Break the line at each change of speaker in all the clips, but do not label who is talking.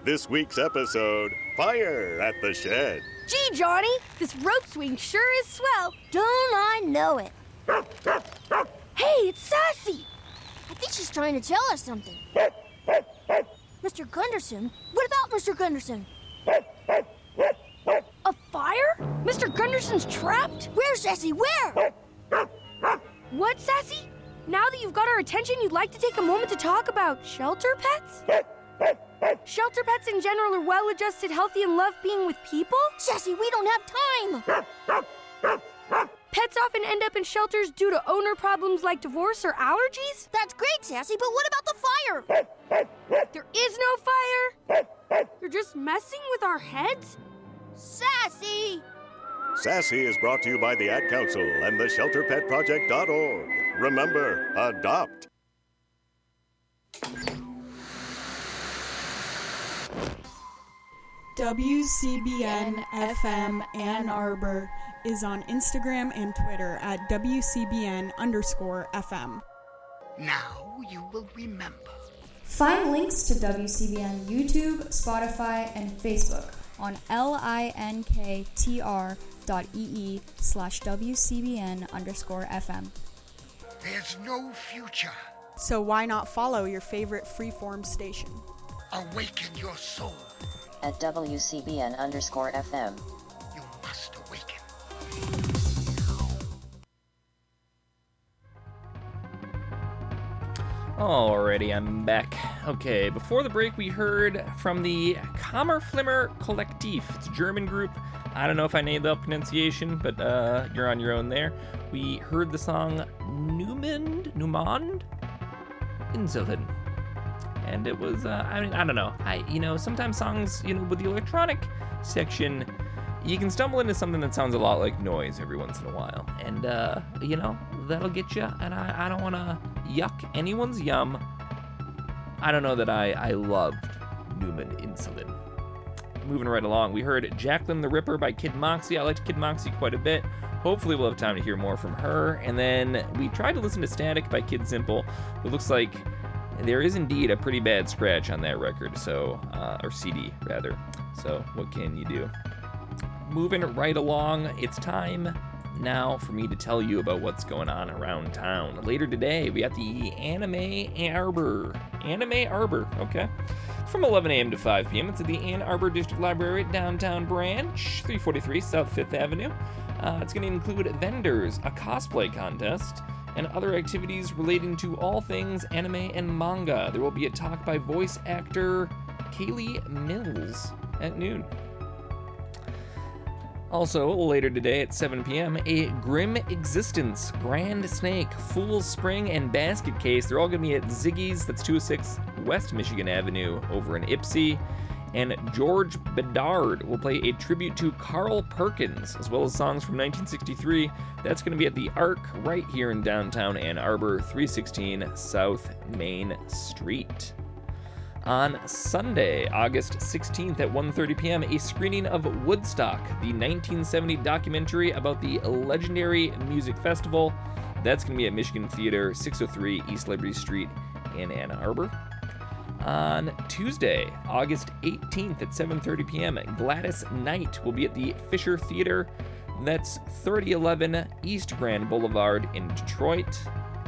this week's episode, Fire at the Shed.
Gee, Johnny, this rope swing sure is swell. Don't I know it? Hey, it's Sassy. I think she's trying to tell us something. Mr. Gunderson? What about Mr. Gunderson? A fire? Mr. Gunderson's trapped? Where, Sassy, where? What, Sassy? Now that you've got our attention, you'd like to take a moment to talk about shelter pets? Shelter pets in general are well-adjusted, healthy, and love being with people? Sassy, we don't have time! Pets often end up in shelters due to owner problems like divorce or allergies? That's great, Sassy, but what about the fire? There is no fire? You're just messing with our heads? Sassy!
Sassy is brought to you by the Ad Council and the ShelterPetProject.org. Remember, adopt.
WCBN FM Ann Arbor is on Instagram and Twitter at WCBN_FM.
Now you will remember.
Find links to WCBN YouTube, Spotify, and Facebook on linktr.ee/WCBN_FM.
There's no future.
So why not follow your favorite freeform station?
Awaken your soul.
At WCBN_FM.
You must awaken.
Alrighty, I'm back. Okay, before the break, we heard from the Kammerflimmer Kollektiv. It's a German group. I don't know if I nailed the pronunciation, but you're on your own there. We heard the song Niemand Inseln. And it was, I don't know. Sometimes songs, with the electronic section, you can stumble into something that sounds a lot like noise every once in a while. And, that'll get you. And I don't want to yuck anyone's yum. I don't know that I loved Niemand Inseln. Moving right along, we heard Jacqueline the Ripper by Kid Moxie. I liked Kid Moxie quite a bit. Hopefully we'll have time to hear more from her. And then we tried to listen to Static by Kid Simple. It looks like there is indeed a pretty bad scratch on that record, or CD, rather. So what can you do? Moving right along, it's time now for me to tell you about what's going on around town. Later today, we got the Anime Arbor. Anime Arbor, okay? From 11 a.m. to 5 p.m. It's at the Ann Arbor District Library, Downtown Branch, 343 South 5th Avenue. It's going to include vendors, a cosplay contest, and other activities relating to all things anime and manga. There will be a talk by voice actor Kaylee Mills at noon. Also, later today at 7 p.m., a Grim Existence, Grand Snake, Fool's Spring, and Basket Case. They're all going to be at Ziggy's, that's 206 West Michigan Avenue over in Ypsi. And George Bedard will play a tribute to Carl Perkins, as well as songs from 1963. That's going to be at the Arc right here in downtown Ann Arbor, 316 South Main Street. On Sunday, August 16th at 1:30 p.m., a screening of Woodstock, the 1970 documentary about the legendary music festival. That's going to be at Michigan Theater, 603 East Liberty Street in Ann Arbor. On Tuesday, August 18th at 7:30 p.m., Gladys Knight will be at the Fisher Theater. That's 3011 East Grand Boulevard in Detroit.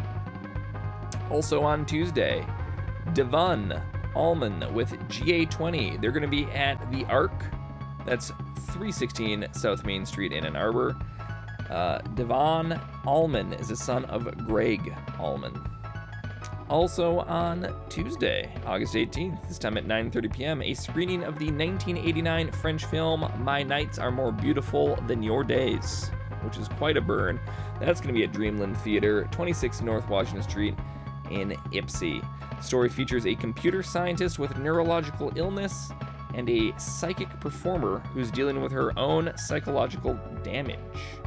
Also on Tuesday, Devon Allman with GA20. They're going to be at the Arc. That's 316 South Main Street in Ann Arbor. Devon Allman is the son of Greg Allman. Also on Tuesday, August 18th, this time at 9:30 p.m., a screening of the 1989 French film My Nights Are More Beautiful Than Your Days, which is quite a burn. That's going to be at Dreamland Theater, 26 North Washington Street in Ypsi. The story features a computer scientist with neurological illness and a psychic performer who's dealing with her own psychological damage.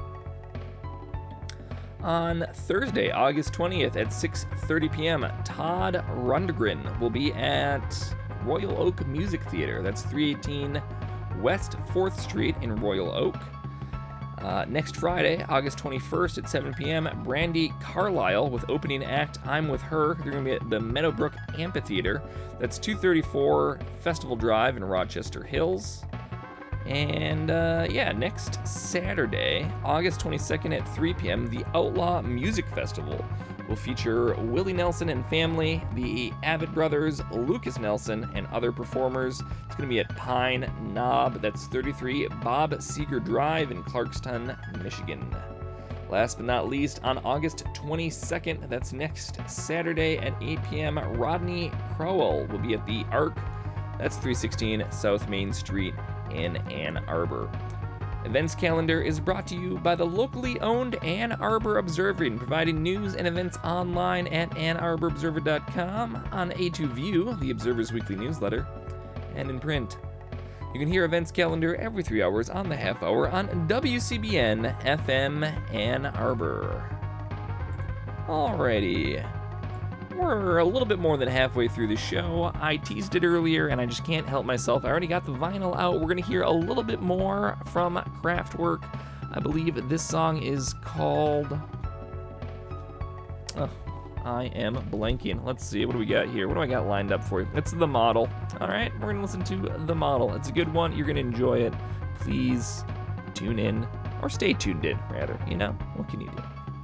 On Thursday, August 20th at 6:30 p.m., Todd Rundgren will be at Royal Oak Music Theater. That's 318 West 4th Street in Royal Oak. Next Friday, August 21st at 7 p.m., Brandy Carlisle with opening act I'm With Her. They're going to be at the Meadowbrook Amphitheater. That's 234 Festival Drive in Rochester Hills. And next Saturday, August 22nd at 3 p.m., the Outlaw Music Festival will feature Willie Nelson and family, the Abbott Brothers, Lucas Nelson, and other performers. It's going to be at Pine Knob. That's 33 Bob Seeger Drive in Clarkston, Michigan. Last but not least, on August 22nd, that's next Saturday at 8 p.m., Rodney Crowell will be at the Arc. That's 316 South Main Street in Ann Arbor. Events calendar is brought to you by the locally owned Ann Arbor Observer, providing news and events online at AnnArborObserver.com, on A2View, the Observer's weekly newsletter, and in print. You can hear events calendar every 3 hours on the half hour on WCBN FM Ann Arbor. Alrighty. We're a little bit more than halfway through the show. I teased it earlier, and I just can't help myself. I already got the vinyl out. We're going to hear a little bit more from Kraftwerk. I believe this song is called... Oh, I am blanking. Let's see. What do we got here? What do I got lined up for you? It's The Model. All right, we're going to listen to The Model. It's a good one. You're going to enjoy it. Please tune in, or stay tuned in, rather. You know, what can you do?